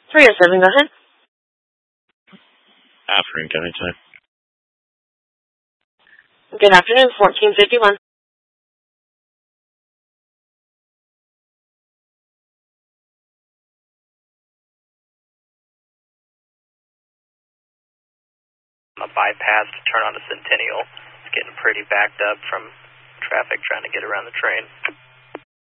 307, go ahead. Afternoon, County time. Good afternoon, 1451. A bypass to turn on to Centennial. It's getting pretty backed up from traffic trying to get around the train.